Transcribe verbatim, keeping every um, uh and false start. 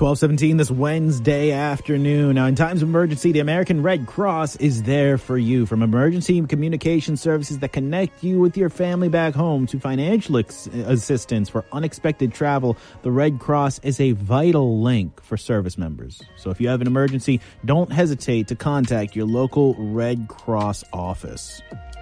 twelve seventeen this Wednesday afternoon. Now, in times of emergency, the American Red Cross is there for you. From emergency communication services that connect you with your family back home to financial ex- assistance for unexpected travel, the Red Cross is a vital link for service members. So if you have an emergency, don't hesitate to contact your local Red Cross office.